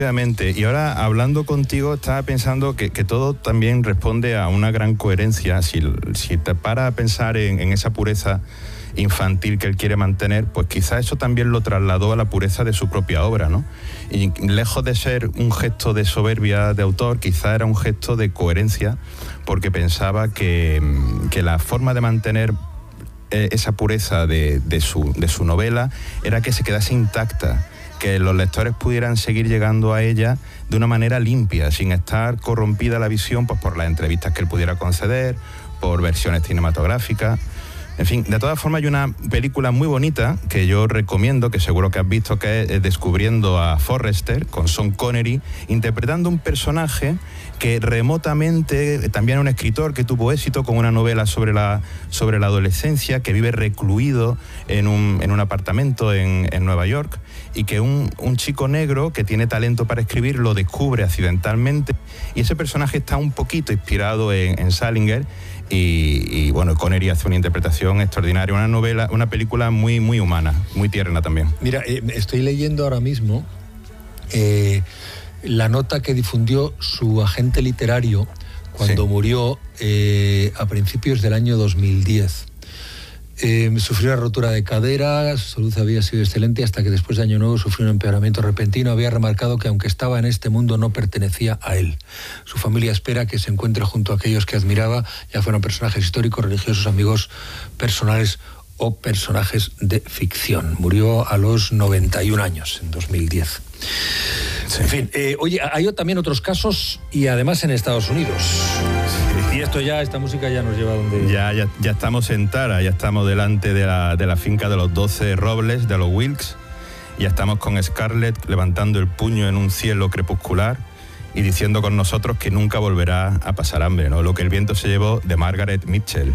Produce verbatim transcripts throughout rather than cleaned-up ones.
Y ahora, hablando contigo, estaba pensando que, que todo también responde a una gran coherencia. Si, si te paras a pensar en, en esa pureza infantil que él quiere mantener, pues quizá eso también lo trasladó a la pureza de su propia obra, ¿no? Y lejos de ser un gesto de soberbia de autor, quizá era un gesto de coherencia, porque pensaba que, que la forma de mantener esa pureza de, de, su, de su novela era que se quedase intacta, que los lectores pudieran seguir llegando a ella de una manera limpia, sin estar corrompida la visión pues, por las entrevistas que él pudiera conceder, por versiones cinematográficas. En fin, de todas formas hay una película muy bonita que yo recomiendo, que seguro que has visto, que es Descubriendo a Forrester, con Sean Connery, interpretando un personaje que remotamente, también es un escritor que tuvo éxito con una novela sobre la, sobre la adolescencia, que vive recluido en un, en un apartamento en, en Nueva York, y que un, un chico negro que tiene talento para escribir lo descubre accidentalmente, y ese personaje está un poquito inspirado en, en Salinger, y, y bueno, Connery hace una interpretación extraordinaria, una novela, una película muy, muy humana, muy tierna también. Mira, eh, estoy leyendo ahora mismo eh, la nota que difundió su agente literario cuando sí. murió eh, a principios del año dos mil diez. Eh, sufrió una rotura de cadera, su salud había sido excelente hasta que después de Año Nuevo sufrió un empeoramiento repentino. Había remarcado que aunque estaba en este mundo no pertenecía a él. Su familia espera que se encuentre junto a aquellos que admiraba, ya fueron personajes históricos, religiosos, amigos personales o personajes de ficción. Murió a los noventa y un años, en dos mil diez. Sí. En fin, eh, oye, hay también otros casos y además en Estados Unidos. Sí. Y esto ya, esta música ya nos lleva a donde... Ya, ya, ya estamos en Tara, ya estamos delante de la, de la finca de los doce robles, de los Wilkes. Ya estamos con Scarlett levantando el puño en un cielo crepuscular y diciendo con nosotros que nunca volverá a pasar hambre, ¿no? Lo que el viento se llevó, de Margaret Mitchell.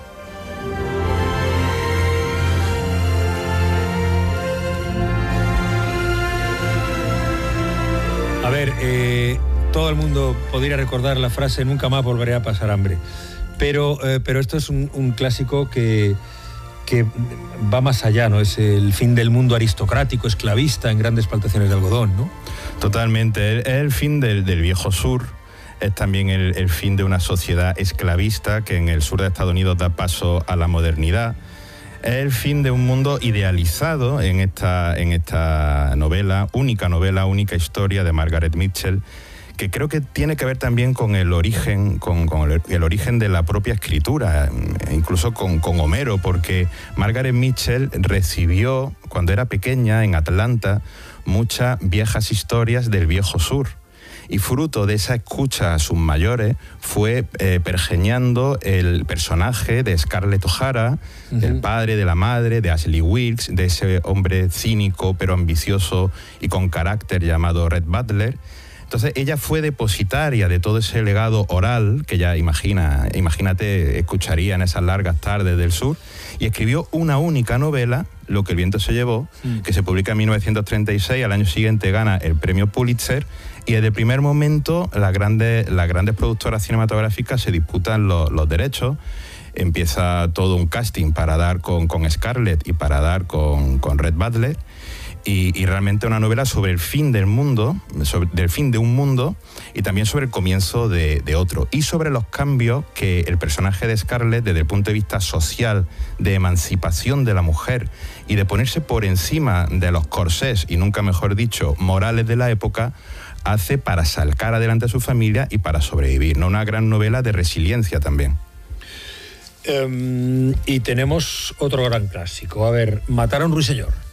A ver, eh, todo el mundo podría recordar la frase nunca más volveré a pasar hambre, pero, eh, pero esto es un, un clásico que, que va más allá, ¿no? Es el fin del mundo aristocrático, esclavista en grandes plantaciones de algodón, ¿no? Totalmente, es el fin del, del viejo sur, es también el, el fin de una sociedad esclavista que en el sur de Estados Unidos da paso a la modernidad. Es el fin de un mundo idealizado en esta, en esta novela, única novela, única historia de Margaret Mitchell, que creo que tiene que ver también con el origen, con, con el, el origen de la propia escritura, incluso con, con Homero, porque Margaret Mitchell recibió, cuando era pequeña, en Atlanta, muchas viejas historias del viejo sur. Y fruto de esa escucha a sus mayores fue eh, pergeñando el personaje de Scarlett O'Hara, uh-huh. del padre, de la madre, de Ashley Wilkes, de ese hombre cínico pero ambicioso y con carácter llamado Rhett Butler. Entonces ella fue depositaria de todo ese legado oral que ya imagina, imagínate, escucharía en esas largas tardes del sur, y escribió una única novela, Lo que el viento se llevó, mm. que se publica en mil novecientos treinta y seis, al año siguiente gana el premio Pulitzer, y desde el primer momento las grandes, las grandes productoras cinematográficas se disputan los, los derechos. Empieza todo un casting para dar con, con Scarlett y para dar con, con Rhett Butler. Y, y realmente una novela sobre el fin del mundo, sobre, del fin de un mundo, y también sobre el comienzo de, de otro. Y sobre los cambios que el personaje de Scarlett, desde el punto de vista social, de emancipación de la mujer y de ponerse por encima de los corsés, y nunca mejor dicho, morales de la época, hace para sacar adelante a su familia y para sobrevivir, ¿no? Una gran novela de resiliencia también. Um, y tenemos otro gran clásico. A ver, Matar a un ruiseñor.